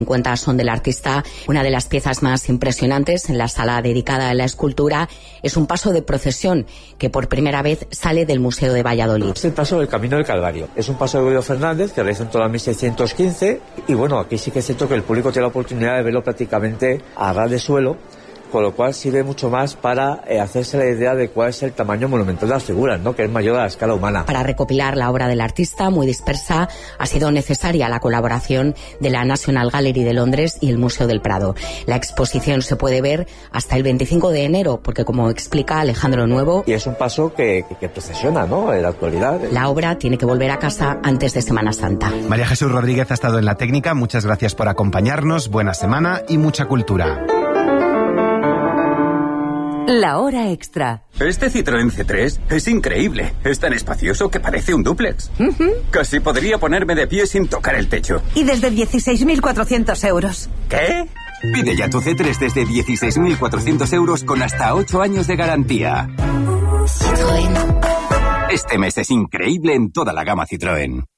50 son del artista. Una de las piezas más impresionantes en la sala dedicada a la escultura es un paso de procesión que por primera vez sale del Museo de Valladolid. Es el paso del Camino del Calvario. Es un paso de Guido Fernández que realizó en todo el 1615 y bueno, aquí sí que es cierto que el público tiene la oportunidad de verlo prácticamente a ras de suelo, con lo cual sirve mucho más para hacerse la idea de cuál es el tamaño monumental de las figuras, ¿no? Que es mayor a la escala humana. Para recopilar la obra del artista, muy dispersa, ha sido necesaria la colaboración de la National Gallery de Londres y el Museo del Prado. La exposición se puede ver hasta el 25 de enero, porque como explica Alejandro Nuevo... Y es un paso que procesiona, ¿no? En la actualidad. La obra tiene que volver a casa antes de Semana Santa. María Jesús Rodríguez ha estado en la técnica. Muchas gracias por acompañarnos. Buena semana y mucha cultura. La hora extra. Este Citroën C3 es increíble. Es tan espacioso que parece un dúplex. Casi podría ponerme de pie sin tocar el techo. Y desde 16.400 euros. ¿Qué? Pide ya tu C3 desde 16.400 euros con hasta 8 años de garantía. Citroën. Este mes es increíble en toda la gama Citroën.